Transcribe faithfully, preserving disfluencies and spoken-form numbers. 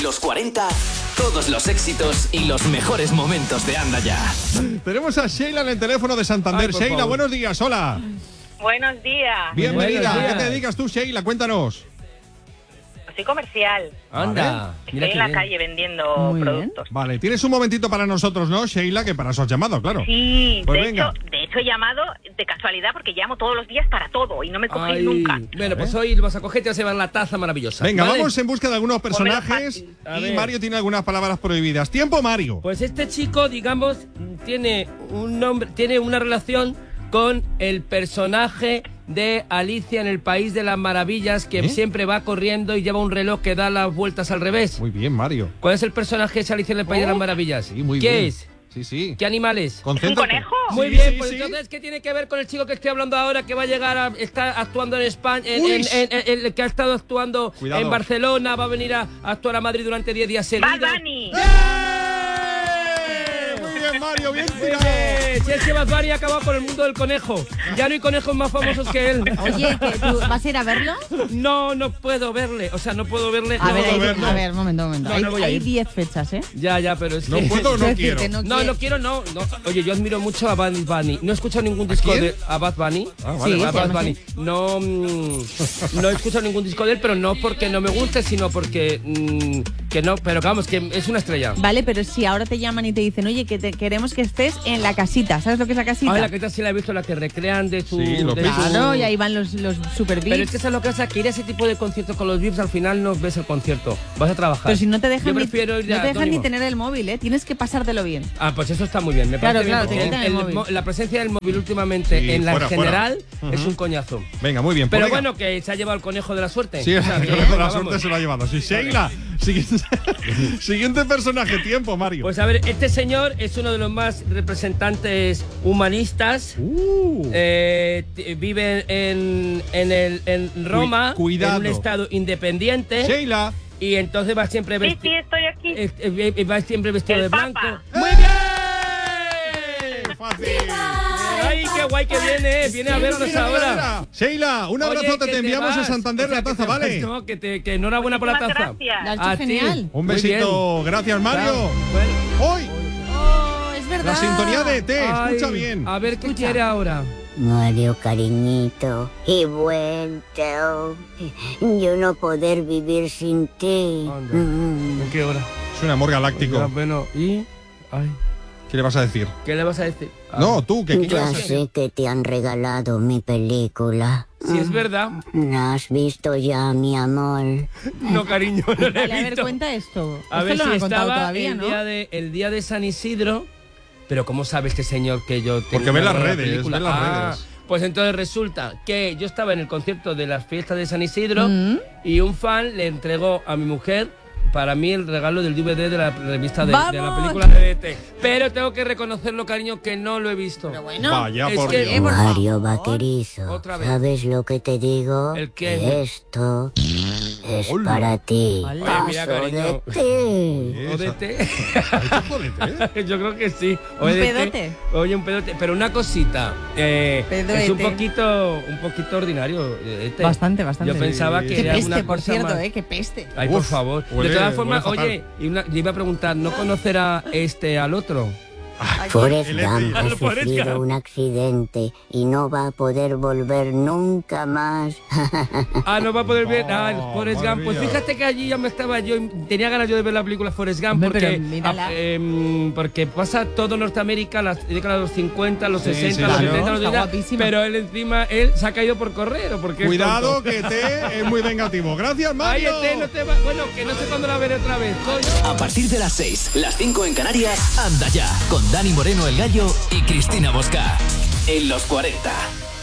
los cuarenta, todos los éxitos y los mejores momentos de Anda Ya. Tenemos a Sheila en el teléfono de Santander. Ay, Sheila, favor. Buenos días, hola. Buenos días. Bienvenida. ¿A qué te dedicas tú, Sheila? Cuéntanos. Soy comercial. Anda. Estoy en la bien. calle vendiendo Muy productos. Bien. Vale, tienes un momentito para nosotros, ¿no, Sheila? Que para eso has llamado, claro. Sí, pues de, venga. hecho, de hecho he llamado de casualidad porque llamo todos los días para todo y no me cogéis Ay. nunca. Bueno, pues hoy vas a coger y te vas a llevar la taza maravillosa. Venga, ¿vale? vamos en busca de algunos personajes y Mario tiene algunas palabras prohibidas. Tiempo, Mario. Pues este chico, digamos, tiene un nombre, tiene una relación con el personaje de Alicia en el País de las Maravillas, que ¿Eh? siempre va corriendo y lleva un reloj que da las vueltas al revés. Muy bien, Mario. ¿Cuál es el personaje de Alicia en el País oh. de las Maravillas? Sí, muy ¿Qué bien. es? Sí, sí. ¿Qué animal es? ¿Es un conejo? Muy sí, bien, sí, pues sí. entonces, ¿qué tiene que ver con el chico que estoy hablando ahora, que va a llegar a estar actuando en España, en, en, en, en, en, que ha estado actuando Cuidado. en Barcelona, va a venir a, a actuar a Madrid durante diez días seguidos? Bad Bunny. ¡Eh! Muy bien, Mario, bien tirado. Si es que Bad Bunny ha acabado con el mundo del conejo. Ya no hay conejos más famosos que él. Oye, ¿tú vas a ir a verlo? No, no puedo verle. O sea, no puedo verle. A no ver, puedo hay, verlo. a ver, momento, momento. No, hay, no voy a hay ir. diez fechas, ¿eh? Ya, ya, pero es ¿No que... puedo o no quiero? No, no, no quiero, no, no. Oye, yo admiro mucho a Bad Bunny. No he escuchado ningún disco ¿A quién? de... ¿A Bad Bunny? Ah, vale, Sí, a vale. Bad Bunny. No, mm, no he escuchado ningún disco de él, pero no porque no me guste, sino porque... Mm, que no, pero vamos, que es una estrella. Vale, pero si ahora te llaman y te dicen, oye, que te, queremos que estés en la casita. ¿Sabes lo que es la casita? Ah, la casita sí la he visto, la que recrean de su... Sí, los de Beatles. su- Claro, y ahí van los, los super Pero es beats. que eso es lo que pasa, que ir a ese tipo de conciertos con los V I Ps al final no ves el concierto. Vas a trabajar. Pero si no te dejan, Yo ni, prefiero ir no a te dejan ni Antónimo. tener el móvil, ¿eh? Tienes que pasártelo bien. Ah, pues eso está muy bien. Me Claro, parece claro, bien, te porque quitan el el móvil. mo- la presencia del móvil últimamente Sí, en la fuera, en general fuera. es Ujú. un coñazo. Venga, muy bien. Pero pues venga. bueno, que se ha llevado el conejo de la suerte. Sí, el O sea, que- conejo de la vamos. suerte se lo ha llevado. Sí, Sheila. Siguiente, siguiente personaje. Tiempo, Mario. Pues a ver, este señor es uno de los más representantes humanistas. Uh. Eh, t- vive en, en, el, en Roma, Cu- cuidado. en un estado independiente. Sheila. Y entonces va siempre Sí, vestido. sí, estoy aquí. Eh, eh, va siempre vestido El de blanco. Papa. ¡Muy bien! Fácil. ¡Ay, qué guay que viene! Viene a vernos Mira, mira, ahora. mira. Sheila, un Oye, abrazote. que Te enviamos vas. a Santander O sea, la que taza, te vas, ¿vale? No, que, te, que enhorabuena por la Muchísimas taza. gracias. Lo has A hecho ti. genial. Un Muy besito. bien. Gracias, Mario. Bueno, Hoy, Oh, es verdad. la sintonía de E T. Escucha ay, bien. A ver qué Escucha. quiere ahora. Mario, cariñito, he vuelto. Yo no poder vivir sin ti. Anda. Mm. ¿En qué hora? Es un amor Ya, galáctico. bueno, y... Ay, ¿Qué le vas a decir? ¿qué le vas a decir? Ah, No, tú, ¿qué, qué Ya quieres? sé que te han regalado mi película. Si es verdad. ¿La has visto ya, mi amor? No, cariño, no le he Vale, a ver, visto. cuenta esto. A esto ver lo si han contado estaba todavía, el, ¿no? día de, el día de San Isidro. Pero ¿cómo sabe este señor que yo tengo Porque ve una las nueva redes, película? ve las Ah, redes. Pues entonces resulta que yo estaba en el concierto de las fiestas de San Isidro Mm. y un fan le entregó a mi mujer para mí el regalo del D V D de la revista de, de la ¡Vamos! película de E T. Pero tengo que reconocerlo, cariño, que no lo he visto. Pero bueno. Vaya, es por que- Dios. Eh, por Mario favor. vaquerizo, Otra vez. ¿sabes lo que te digo? ¿El qué? Que esto es Hola. para ti. Hola. Oye, mira, Paso cariño. de ti. ¿O de té? ¿Ha hecho jodete, eh? Yo creo que sí. O ¿Un de té. pedote? Oye, un pedote. Pero una cosita. eh, Pedoete. es un poquito, un poquito ordinario. eh, este. Bastante, bastante. Yo pensaba que Qué era peste, una por cosa cierto, más- eh, qué peste. Ay, por Uf, favor. huele- de todas formas, huele fatal. oye, y una- yo iba a preguntar, ¿no conocerá este al otro? Forrest El Gump Eti. ha Al Forrest sufrido Gump. un accidente y no va a poder volver nunca más. Ah, no va a poder ver. Ah, el Oh, Forrest madre Gump. Pues mía. fíjate que allí ya me estaba yo. Tenía ganas yo de ver la película Forrest Gump Hombre, porque. pero mírala. ah, em, porque pasa todo Norteamérica, las décadas de los cincuenta, los Sí, sesenta, sí, los claro. setenta, los Está ochenta. guapísima. Pero él encima, él se ha caído por correr. ¿O porque es Cuidado, tonto? que T es muy vengativo. Gracias, Ay, Mario. este no te va. Bueno, que no sé cuándo la veré otra vez, coño. A partir de las seis, las cinco en Canarias, Anda Ya, con Dani Moreno el Gallo y Cristina Bosca. En los cuarenta.